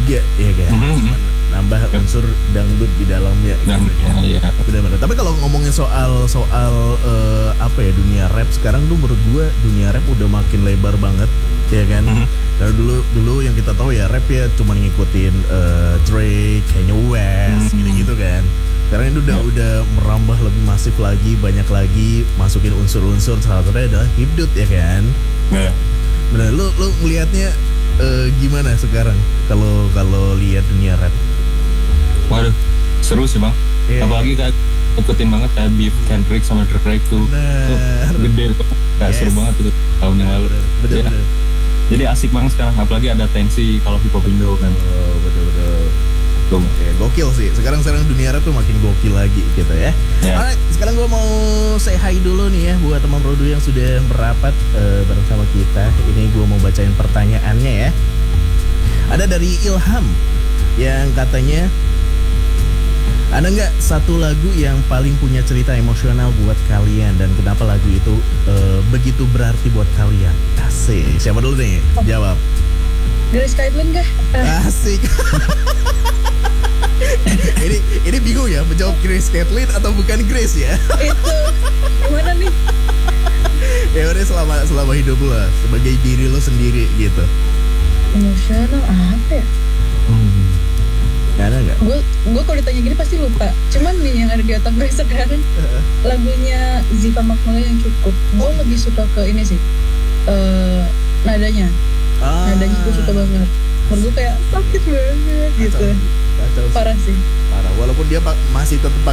juga ya kan. Nambah unsur dangdut di dalamnya gitu kan. Iya. Benar-benar. Tapi kalau ngomongin apa ya, dunia rap sekarang tuh menurut gua dunia rap udah makin lebar banget ya kan. Karena dulu yang kita tahu ya rap ya cuma ngikutin Drake, Kanye West gitu-gitu kan. Sekarang itu udah merambah lebih masif lagi, banyak lagi masukin unsur-unsur, salah satunya adalah hipdut ya kan. Benar, lu melihatnya gimana sekarang kalau lihat dunia rap? Waduh, seru sih bang. Apalagi kayak ikutin banget kayak beef Kendrick sama Drake tuh gede tuh. Kayak seru banget itu tahun yang lalu. Bener. Jadi asik banget sekarang, apalagi ada tensi kalau hip hop Indo kan. Betul. Gokil sih. Sekarang dunia rap tuh makin gokil lagi gitu ya. Alright, sekarang gue mau say hi dulu nih ya buat teman Rodu yang sudah merapat bareng sama kita. Ini gue mau bacain pertanyaannya ya. Ada dari Ilham yang katanya, ada nggak satu lagu yang paling punya cerita emosional buat kalian dan kenapa lagu itu begitu berarti buat kalian? Asik. Siapa dulu nih? Jawab. Grace Caitlyn kah? Asik. ini bingung ya menjawab Grace Caitlyn atau bukan Grace ya? Itu gimana nih? Ya udah, selama hidup lo sebagai diri lo sendiri gitu. Emosional apa ya? Ada nggak? Gue kalau ditanya gini pasti lupa. Cuman nih yang ada di otak gue sekarang lagunya Ziva Magnolia yang cukup. Gue lebih suka ke ini sih, nadanya. Nadanya gue suka banget. Menurut gue kayak sakit banget gitu. Kacau. Parah sih. Parah. Walaupun dia masih tetap